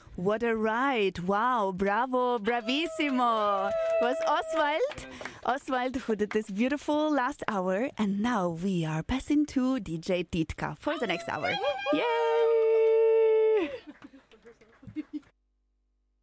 What a ride. Wow, bravo, bravissimo. Was Oswald who did this beautiful last hour. And now we are passing to DJ Ditka for the next hour. Yay!